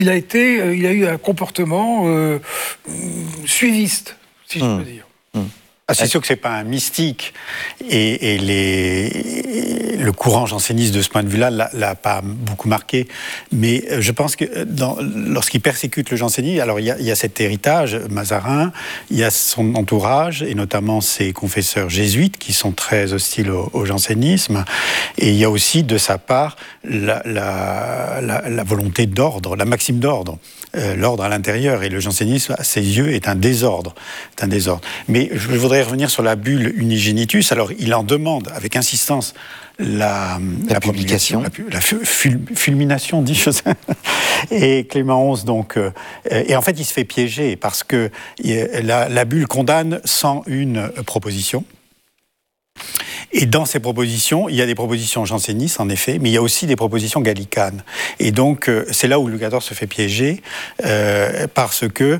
il a eu un comportement suiviste, si je peux dire. C'est sûr que c'est pas un mystique et le courant janséniste de ce point de vue-là l'a pas beaucoup marqué, mais je pense que lorsqu'il persécute le jansénisme, alors il y a cet héritage Mazarin, il y a son entourage et notamment ses confesseurs jésuites qui sont très hostiles au jansénisme, et il y a aussi de sa part la volonté d'ordre, la maxime d'ordre. L'ordre à l'intérieur, et le jansénisme, à ses yeux, est un désordre. Mais je voudrais revenir sur la bulle Unigenitus. Alors, il en demande avec insistance la publication, la fulmination, dit Joseph. Et Clément XI, donc... et en fait, il se fait piéger, parce que la bulle condamne 101 propositions. Et dans ces propositions, il y a des propositions jansénistes, en effet, mais il y a aussi des propositions gallicanes. Et donc, c'est là où Louis XIV se fait piéger, parce que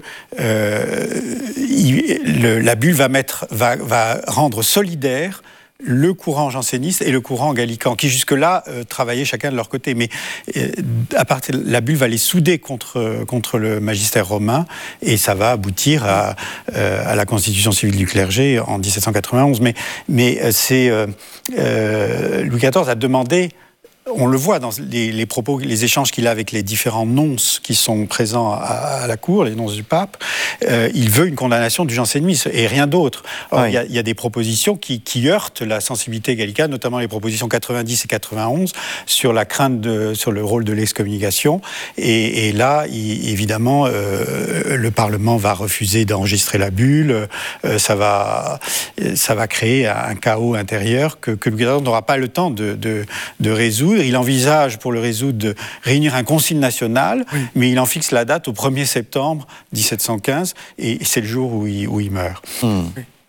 la bulle va rendre solidaire le courant janséniste et le courant gallican, qui jusque-là travaillaient chacun de leur côté. Mais la bulle va les souder contre le magistère romain, et ça va aboutir à la constitution civile du clergé en 1791. Mais Louis XIV a demandé... On le voit dans les propos, les échanges qu'il a avec les différents nonces qui sont présents à la cour, les nonces du pape. Il veut une condamnation du jansénisme et rien d'autre. Or, il y a des propositions qui heurtent la sensibilité gallicane, notamment les propositions 90 et 91 sur la crainte sur le rôle de l'excommunication. Et là, évidemment, le Parlement va refuser d'enregistrer la bulle. Ça va créer un chaos intérieur que Louis XIV n'aura pas le temps de résoudre. Il envisage, pour le résoudre, de réunir un concile national, mais il en fixe la date au 1er septembre 1715, et c'est le jour où il meurt. Oui.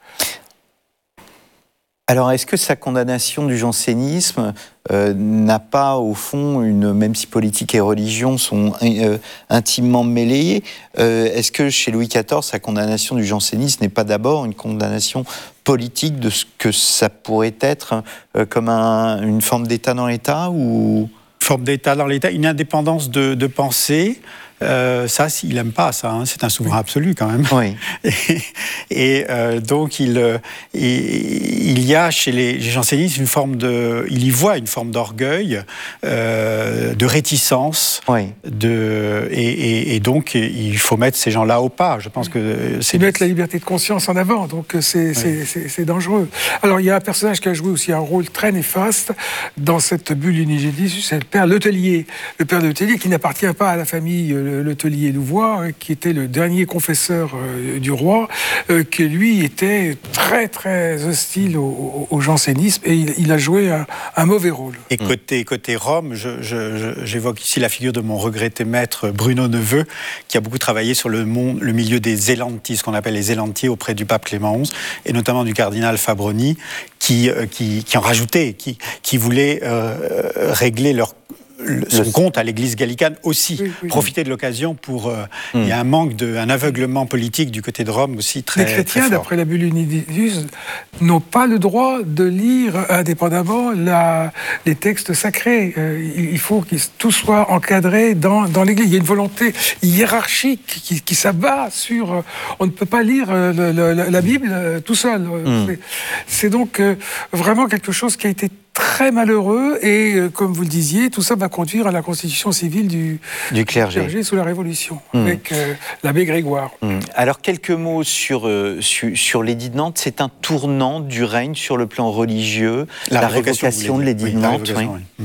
Alors, est-ce que sa condamnation du jansénisme n'a pas, au fond, même si politique et religion sont intimement mêlées, est-ce que chez Louis XIV, sa condamnation du jansénisme n'est pas d'abord une condamnation politique de ce que ça pourrait être comme une forme d'État dans l'État ou... Forme d'État dans l'État, une indépendance de pensée. Ça, il n'aime pas ça, hein, c'est un souverain absolu quand même. Oui. Donc il y a chez les jansénistes il y voit une forme d'orgueil, de réticence, et donc il faut mettre ces gens-là au pas. Je pense que c'est mettre la liberté de conscience en avant, donc c'est dangereux. Alors il y a un personnage qui a joué aussi un rôle très néfaste dans cette bulle Unigenitus, c'est le père Letellier. Le père Letellier qui n'appartient pas à la famille Letellier-Louvois, qui était le dernier confesseur du roi, qui lui était très très hostile au jansénisme, et il a joué un mauvais rôle. Et côté Rome, j'évoque ici la figure de mon regretté maître Bruno Neveu, qui a beaucoup travaillé sur le milieu des Zélantis, ce qu'on appelle les Zélantiers, auprès du pape Clément XI, et notamment du cardinal Fabroni, qui en rajoutait, qui voulait régler son compte à l'Église gallicane aussi, profiter de l'occasion pour... Il y a un aveuglement politique du côté de Rome aussi très fort. Les chrétiens, d'après la bulle Unigenitus, n'ont pas le droit de lire indépendamment les textes sacrés. Il faut que tout soit encadré dans l'Église. Il y a une volonté hiérarchique qui s'abat sur... On ne peut pas lire la Bible tout seul. C'est donc vraiment quelque chose qui a été très malheureux, et comme vous le disiez, tout ça va conduire à la constitution civile du clergé sous la Révolution, avec l'abbé Grégoire. Alors, quelques mots sur l'édit de Nantes. C'est un tournant du règne sur le plan religieux, la révocation de l'édit de Nantes.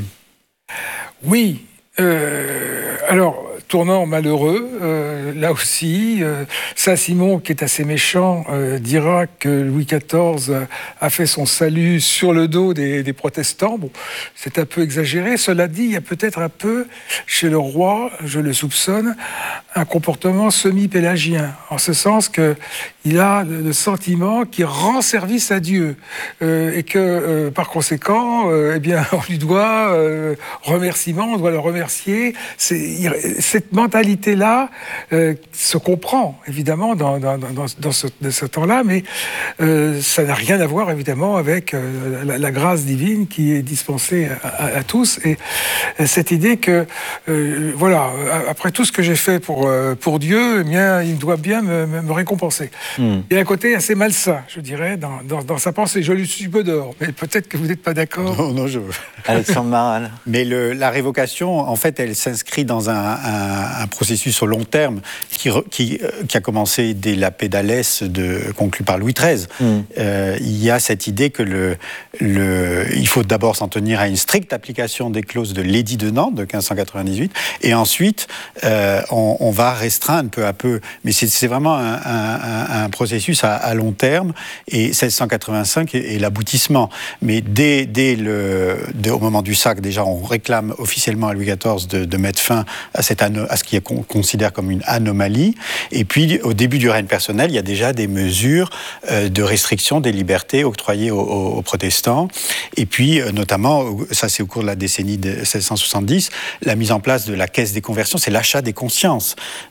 Oui. Alors, tournant malheureux, là aussi, Saint-Simon, qui est assez méchant, dira que Louis XIV a fait son salut sur le dos des protestants. Bon, c'est un peu exagéré. Cela dit, il y a peut-être un peu, chez le roi, je le soupçonne, un comportement semi-pélagien, en ce sens qu'il a le sentiment qu'il rend service à Dieu et que, par conséquent, eh bien, on lui doit remerciement, on doit le remercier. Cette mentalité-là se comprend, évidemment, dans ce temps-là, mais ça n'a rien à voir, évidemment, avec la grâce divine qui est dispensée à tous. Et cette idée que, voilà, après tout ce que j'ai fait pour Dieu, eh bien, il doit bien me récompenser. Il y a un côté assez malsain, je dirais, dans sa pensée. Je lui suis peu d'or, mais peut-être que vous n'êtes pas d'accord. Non, je... Alexandre Maral. Mais la révocation, en fait, elle s'inscrit dans un processus au long terme qui a commencé dès la paix d'Alès conclue par Louis XIII. Il y a cette idée que il faut d'abord s'en tenir à une stricte application des clauses de l'édit de Nantes de 1598, et ensuite on va restreindre peu à peu. Mais c'est vraiment un processus à long terme, et 1685 est l'aboutissement. Mais au moment du sac, déjà, on réclame officiellement à Louis XIV de mettre fin à ce qu'il considère comme une anomalie. Et puis, au début du règne personnel, il y a déjà des mesures de restriction des libertés octroyées aux protestants. Et puis, notamment, ça c'est au cours de la décennie de 1670, la mise en place de la caisse des conversions, c'est l'achat des consciences,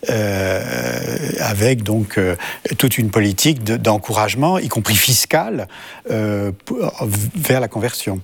avec donc toute une politique d'encouragement, y compris fiscale, vers la conversion.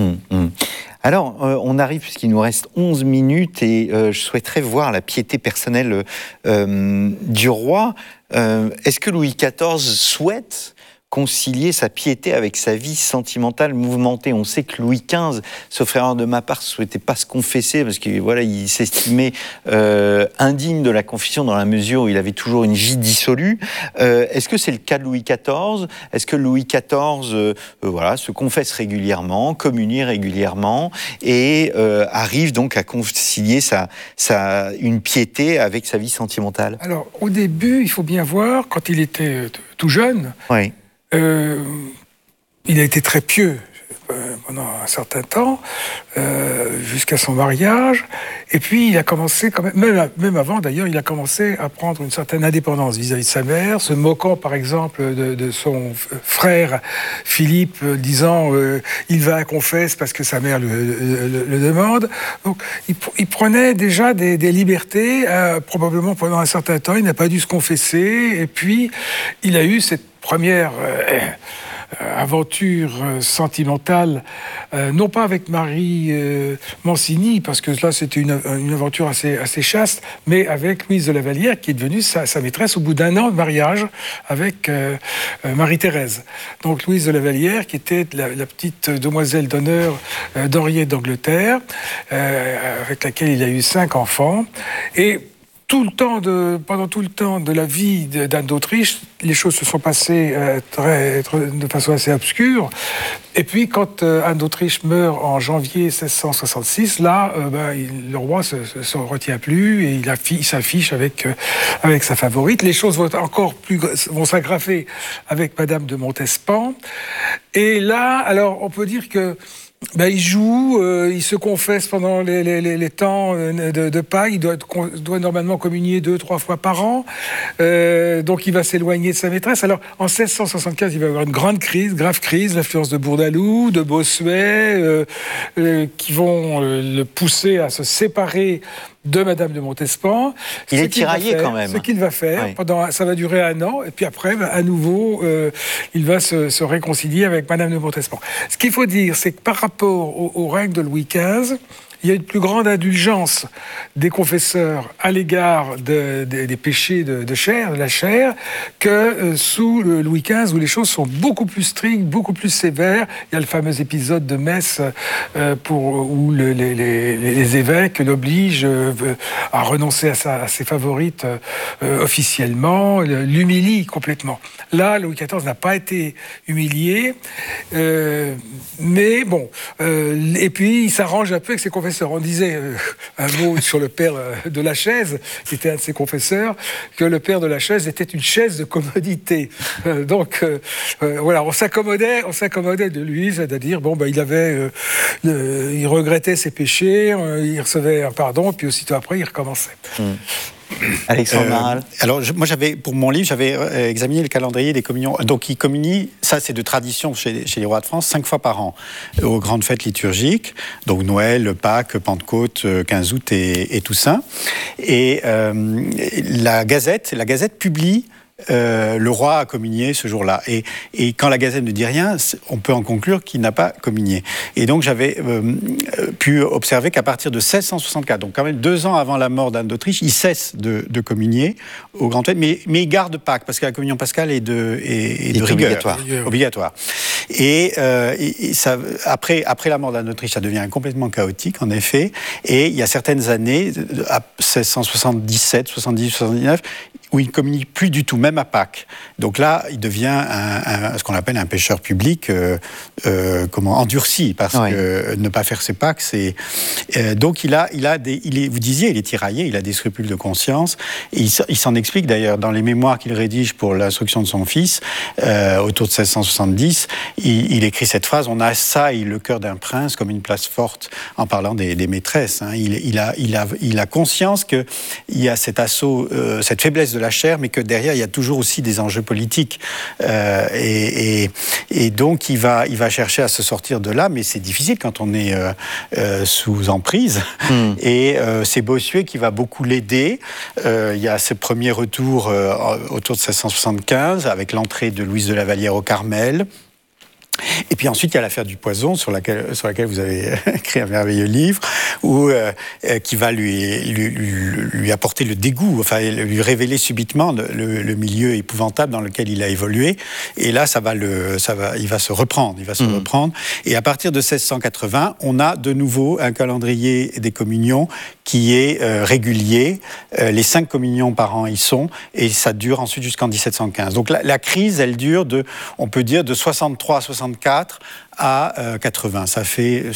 Alors, on arrive, puisqu'il nous reste 11 minutes, et je souhaiterais voir la piété personnelle du roi. Est-ce que Louis XIV souhaite concilier sa piété avec sa vie sentimentale mouvementée? On sait que Louis XV, sauf erreur de ma part, ne souhaitait pas se confesser, parce qu'il il s'estimait indigne de la confession dans la mesure où il avait toujours une vie dissolue. Est-ce que c'est le cas de Louis XIV? Est-ce que Louis XIV se confesse régulièrement, communie régulièrement, et arrive donc à concilier une piété avec sa vie sentimentale? Alors, au début, il faut bien voir, quand il était tout jeune, oui. Il a été très pieux pendant un certain temps, jusqu'à son mariage. Et puis, il a commencé, quand même avant d'ailleurs, il a commencé à prendre une certaine indépendance vis-à-vis de sa mère, se moquant par exemple de son frère Philippe, disant il va à confesse parce que sa mère le demande. Donc, il prenait déjà des libertés, probablement pendant un certain temps. Il n'a pas dû se confesser. Et puis, il a eu cette première aventure sentimentale, non pas avec Marie Mancini, parce que là c'était une aventure assez chaste, mais avec Louise de La Vallière, qui est devenue sa maîtresse au bout d'un an de mariage avec Marie-Thérèse. Donc Louise de La Vallière, qui était la petite demoiselle d'honneur d'Henriette d'Angleterre, avec laquelle il a eu 5 enfants. Et pendant tout le temps de la vie d'Anne d'Autriche, les choses se sont passées de façon assez obscure. Et puis, quand Anne d'Autriche meurt en janvier 1666, là, le roi se retient plus et il s'affiche avec sa favorite. Les choses vont s'aggraver avec Madame de Montespan. Et là, alors, on peut dire que il joue, il se confesse pendant les temps de Pâques. Il doit normalement communier 2-3 fois par an. Donc il va s'éloigner de sa maîtresse. Alors en 1675, il va y avoir une grave crise, l'influence de Bourdaloue, de Bossuet, qui vont le pousser à se séparer de Madame de Montespan. Il est tiraillé quand même. Ce qu'il va faire, ça va durer 1 an, et puis après, à nouveau, il va se réconcilier avec Madame de Montespan. Ce qu'il faut dire, c'est que par rapport au règne de Louis XV, il y a une plus grande indulgence des confesseurs à l'égard des péchés de la chair, que sous Louis XV, où les choses sont beaucoup plus strictes, beaucoup plus sévères. Il y a le fameux épisode de Metz où les évêques l'obligent à renoncer à ses favorites officiellement, l'humilient complètement. Là, Louis XIV n'a pas été humilié, mais bon. Et puis, il s'arrange un peu avec ses confesseurs. On disait un mot sur le père de Lachaise, qui était un de ses confesseurs, que le père de Lachaise était une chaise de commodité. Donc, voilà, on s'accommodait de lui, c'est-à-dire, il regrettait ses péchés, il recevait un pardon, puis aussitôt après, il recommençait. Alexandre Maral. Alors, moi, pour mon livre, j'avais examiné le calendrier des communions. Donc, ils communient, ça c'est de tradition chez les rois de France, 5 fois par an, aux grandes fêtes liturgiques, donc Noël, Pâques, Pentecôte, 15 août et Toussaint. Et la Gazette publie le roi a communié ce jour-là. Et quand la Gazette ne dit rien, on peut en conclure qu'il n'a pas communié. Et donc j'avais pu observer qu'à partir de 1664, donc quand même 2 ans avant la mort d'Anne d'Autriche, il cesse de communier aux grandes fêtes, mais il garde Pâques, parce que la communion pascale est de rigueur. Obligatoire. Et ça, après la mort d'Anne d'Autriche, ça devient complètement chaotique, en effet. Et il y a certaines années, à 1677, 70, 79, où il ne communique plus du tout, même à Pâques. Donc là, il devient ce qu'on appelle un pécheur public, endurci, parce que ne pas faire ses Pâques, c'est... donc vous disiez, il est tiraillé, il a des scrupules de conscience. Et il s'en explique d'ailleurs dans les mémoires qu'il rédige pour l'instruction de son fils, autour de 1670, il écrit cette phrase: on assaille le cœur d'un prince comme une place forte, en parlant des maîtresses. Hein. Il a conscience qu'il y a cet assaut, cette faiblesse de la chair, mais que derrière il y a toujours aussi des enjeux politiques, et donc il va chercher à se sortir de là, mais c'est difficile quand on est sous emprise. Et c'est Bossuet qui va beaucoup l'aider. Il y a ce premier retour autour de 1675 avec l'entrée de Louise de La Vallière au Carmel. Et puis ensuite, il y a l'affaire du poison, sur laquelle vous avez écrit un merveilleux livre, qui va lui apporter le dégoût, enfin lui révéler subitement le milieu épouvantable dans lequel il a évolué. Et là, il va se reprendre. Et à partir de 1680, on a de nouveau un calendrier des communions qui est régulier. Les 5 communions par an y sont, et ça dure ensuite jusqu'en 1715. Donc la crise, elle dure on peut dire, de 63 à 64 à 80. Ça fait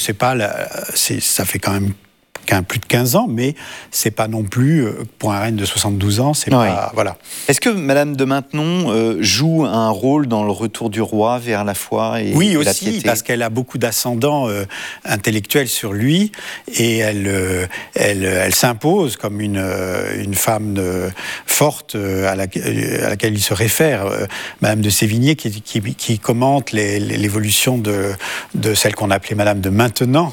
quand même plus de 15 ans, mais c'est pas non plus, pour un règne de 72 ans, c'est pas... Voilà. Est-ce que Madame de Maintenon joue un rôle dans le retour du roi vers la foi et oui, la aussi, piété? Parce qu'elle a beaucoup d'ascendant intellectuel sur lui, et elle s'impose comme une femme forte à laquelle il se réfère. Madame de Sévigné, qui commente l'évolution de celle qu'on appelait Madame de Maintenon,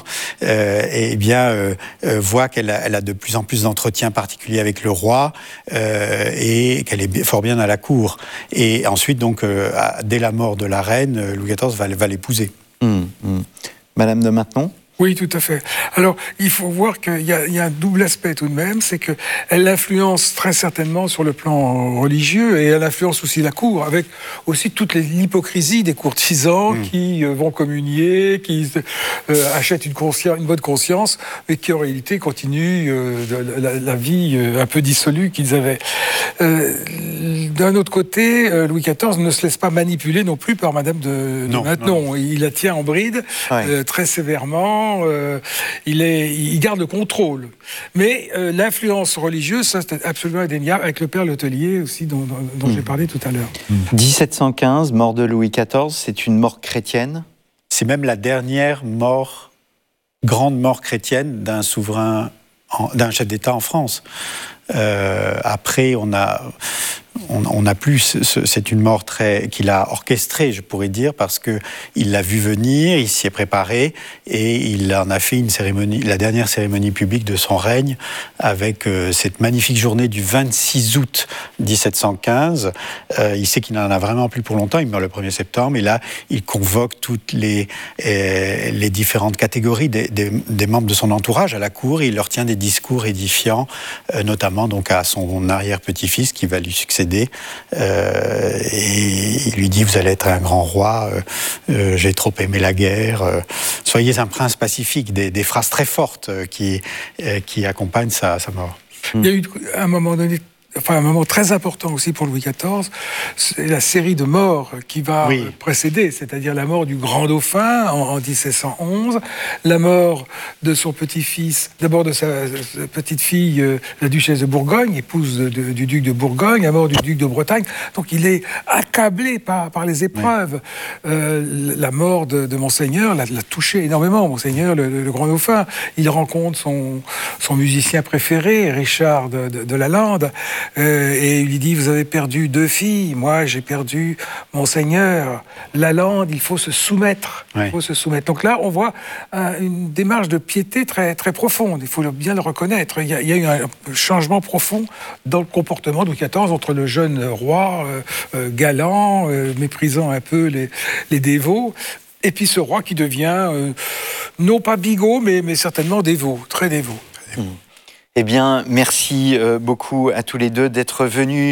voit qu'elle a de plus en plus d'entretiens particuliers avec le roi, et qu'elle est fort bien à la cour. Et ensuite, donc, dès la mort de la reine, Louis XIV va l'épouser. Madame de Maintenon ? Oui, tout à fait. Alors, il faut voir qu'il y a un double aspect tout de même, c'est qu'elle influence très certainement sur le plan religieux, et elle influence aussi la cour, avec aussi toute l'hypocrisie des courtisans qui vont communier, qui achètent une bonne conscience, mais qui en réalité continuent la vie un peu dissolue qu'ils avaient. D'un autre côté, Louis XIV ne se laisse pas manipuler non plus par Madame de Maintenon. Il la tient en bride, très sévèrement. Il garde le contrôle. Mais l'influence religieuse, ça c'est absolument indéniable, avec le père Letellier aussi, dont j'ai parlé tout à l'heure. 1715, mort de Louis XIV, c'est une mort chrétienne ? C'est même la dernière grande mort chrétienne d'un souverain, d'un chef d'État en France. Après, on a plus, c'est une mort qu'il a orchestrée, je pourrais dire, parce que il l'a vu venir, il s'y est préparé, et il en a fait la dernière cérémonie publique de son règne, avec cette magnifique journée du 26 août 1715. Il sait qu'il n'en a vraiment plus pour longtemps, il meurt le 1er septembre, et là, il convoque toutes les différentes catégories des membres de son entourage à la cour, et il leur tient des discours édifiants, notamment donc à son arrière-petit-fils qui va lui succéder. Et il lui dit: vous allez être un grand roi, j'ai trop aimé la guerre, soyez un prince pacifique, des phrases très fortes qui accompagnent sa mort. Il y a eu à un moment donné enfin un moment très important aussi pour Louis XIV, c'est la série de morts qui va précéder, c'est-à-dire la mort du grand dauphin en 1711, la mort de son petit-fils, d'abord de sa petite-fille, la duchesse de Bourgogne, épouse du duc de Bourgogne, la mort du duc de Bretagne. Donc il est accablé par les épreuves. La mort de Monseigneur l'a touché énormément, Monseigneur, le grand dauphin. Il rencontre son musicien préféré, Richard de Lalande, et il lui dit: vous avez perdu 2 filles, moi j'ai perdu Monseigneur. Lalande, il faut se soumettre. Il faut se soumettre. Donc là, on voit une démarche de piété très, très profonde. Il faut bien le reconnaître. Il y a eu un changement profond dans le comportement de Louis XIV entre le jeune roi galant, méprisant un peu les dévots, et puis ce roi qui devient, non pas bigot, mais certainement dévot, très dévot. Eh bien, merci beaucoup à tous les deux d'être venus